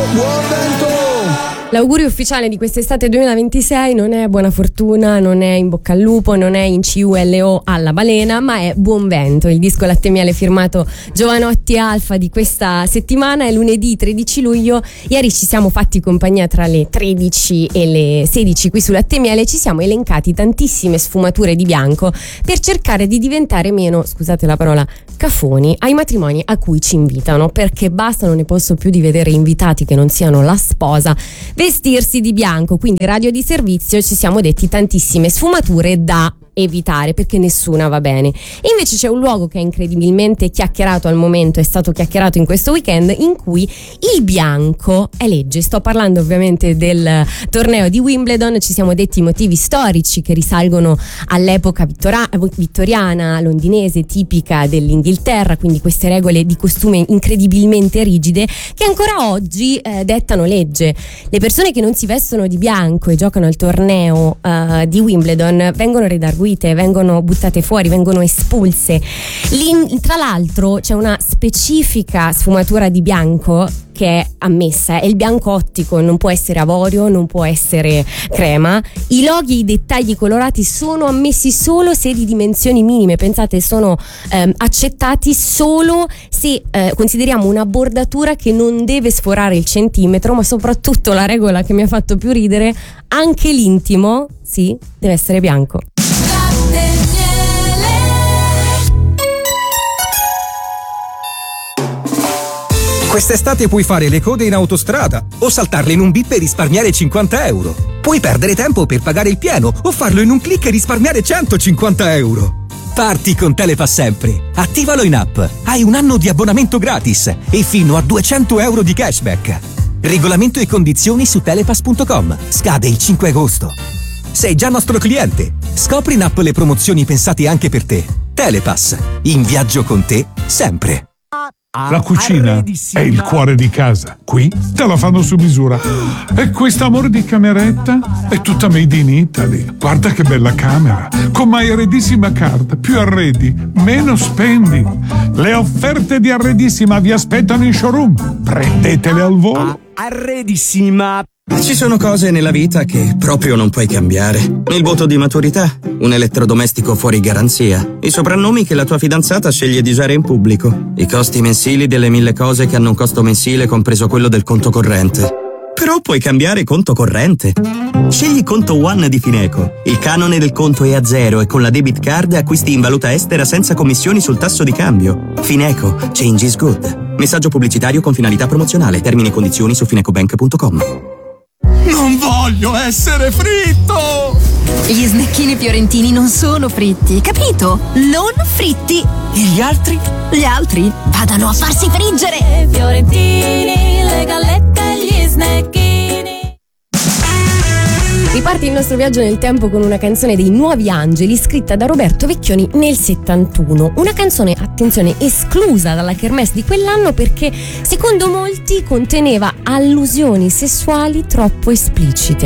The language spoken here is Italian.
buon vento! L'augurio ufficiale di quest'estate 2026 non è buona fortuna, non è in bocca al lupo, non è in CULO alla balena, ma è buon vento. Il disco Latte Miele firmato Giovanotti Alfa di questa settimana è lunedì 13 luglio. Ieri ci siamo fatti compagnia tra le 13 e le 16 qui su Latte Miele. Ci siamo elencati tantissime sfumature di bianco per cercare di diventare meno, scusate la parola, cafoni ai matrimoni a cui ci invitano, perché basta, non ne posso più di vedere invitati che non siano la sposa vestirsi di bianco. Quindi radio di servizio ci siamo detti tantissime sfumature da evitare, perché nessuna va bene. E invece c'è un luogo che è incredibilmente chiacchierato al momento, è stato chiacchierato in questo weekend, in cui il bianco è legge. Sto parlando ovviamente del torneo di Wimbledon. Ci siamo detti motivi storici che risalgono all'epoca vittoriana londinese, tipica dell'Inghilterra, quindi queste regole di costume incredibilmente rigide che ancora oggi dettano legge. Le persone che non si vestono di bianco e giocano al torneo di Wimbledon vengono redarguite, vengono buttate fuori, vengono espulse. Tra l'altro c'è una specifica sfumatura di bianco che è ammessa, è il bianco ottico, non può essere avorio, non può essere crema. I loghi e i dettagli colorati sono ammessi solo se di dimensioni minime, pensate, sono accettati solo se consideriamo una bordatura che non deve sforare il centimetro, ma soprattutto la regola che mi ha fatto più ridere, anche l'intimo, sì, deve essere bianco. Quest'estate puoi fare le code in autostrada o saltarle in un bip e risparmiare 50 euro. Puoi perdere tempo per pagare il pieno o farlo in un click e risparmiare 150 euro. Parti con Telepass sempre. Attivalo in app. Hai un anno di abbonamento gratis e fino a 200 euro di cashback. Regolamento e condizioni su telepass.com. Scade il 5 agosto. Sei già nostro cliente. Scopri in app le promozioni pensate anche per te. Telepass. In viaggio con te sempre. La cucina è il cuore di casa. Qui te la fanno su misura. E quest'amore di cameretta è tutta made in Italy. Guarda che bella camera. Con My Arredissima Card. Più arredi, meno spendi. Le offerte di Arredissima vi aspettano in showroom. Prendetele al volo. Arredissima. Ci sono cose nella vita che proprio non puoi cambiare. Il voto di maturità, un elettrodomestico fuori garanzia, i soprannomi che la tua fidanzata sceglie di usare in pubblico, i costi mensili delle 1000 cose che hanno un costo mensile compreso quello del conto corrente. Però puoi cambiare conto corrente. Scegli Conto One di Fineco. Il canone del conto è a zero e con la debit card acquisti in valuta estera senza commissioni sul tasso di cambio. Fineco, change is good. Messaggio pubblicitario con finalità promozionale. Termini e condizioni su finecobank.com. Non voglio essere fritto! Gli snecchini fiorentini non sono fritti, capito? Non fritti! E gli altri? Gli altri vadano a farsi friggere! Fiorentini, le gallette e gli snecchini. Riparte il nostro viaggio nel tempo con una canzone dei Nuovi Angeli scritta da Roberto Vecchioni nel 71. Una canzone, attenzione, esclusa dalla kermesse di quell'anno perché secondo molti conteneva allusioni sessuali troppo esplicite.